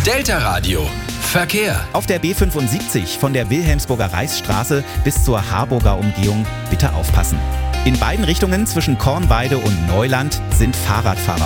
Delta Radio. Verkehr. Auf der B75 von der Wilhelmsburger Reichsstraße bis zur Harburger Umgehung bitte aufpassen. In beiden Richtungen zwischen Kornweide und Neuland sind Fahrradfahrer